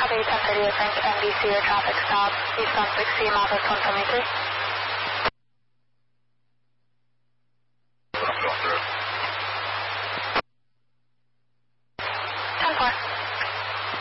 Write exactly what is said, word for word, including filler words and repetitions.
Copy, ten thirty, I think N B C, your traffic stop, eastbound sixty, miles at one twenty-three.